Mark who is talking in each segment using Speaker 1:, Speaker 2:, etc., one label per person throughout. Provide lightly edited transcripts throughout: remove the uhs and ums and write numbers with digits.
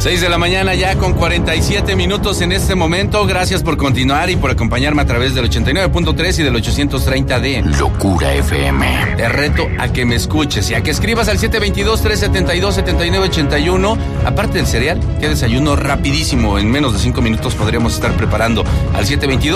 Speaker 1: 6 de la mañana ya con 47 minutos en este momento. Gracias por continuar y por acompañarme a través del 89.3 y del 830 de
Speaker 2: Locura FM.
Speaker 1: Te reto a que me escuches y a que escribas al 722-372-7981. Aparte del cereal, que desayuno rapidísimo. En menos de 5 minutos podríamos estar preparando al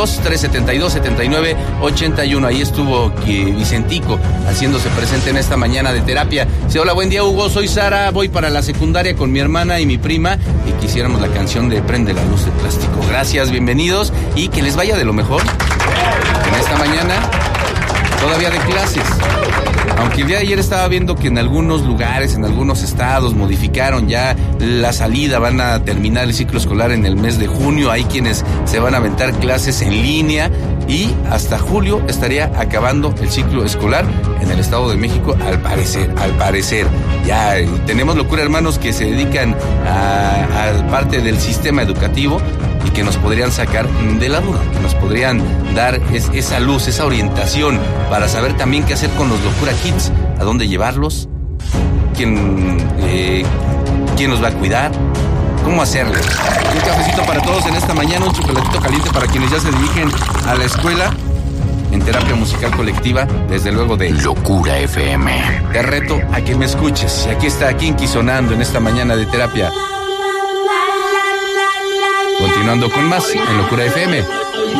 Speaker 1: 722-372-7981. Ahí estuvo Vicentico haciéndose presente en esta mañana de terapia. Dice, hola, buen día, Hugo. Soy Sara. Voy para la secundaria con mi hermana y mi prima y quisiéramos la canción de Prende la luz de plástico. Gracias, bienvenidos y que les vaya de lo mejor en esta mañana todavía de clases. Aunque el día de ayer estaba viendo que en algunos lugares, en algunos estados modificaron ya la salida, van a terminar el ciclo escolar en el mes de junio. Hay quienes se van a aventar clases en línea y hasta julio estaría acabando el ciclo escolar en el Estado de México, al parecer. Ya tenemos Locura Hermanos que se dedican a parte del sistema educativo y que nos podrían sacar de la duda, que nos podrían dar esa luz, esa orientación para saber también qué hacer con los Locura Kids, a dónde llevarlos, quién los va a cuidar, cómo hacerle. Un cafecito para todos en esta mañana, un chocolatito caliente para quienes ya se dirigen a la escuela. En terapia musical colectiva, desde luego de
Speaker 2: Locura FM.
Speaker 1: Te reto a que me escuches. Y aquí está Kinky sonando en esta mañana de terapia. Continuando con más en Locura FM.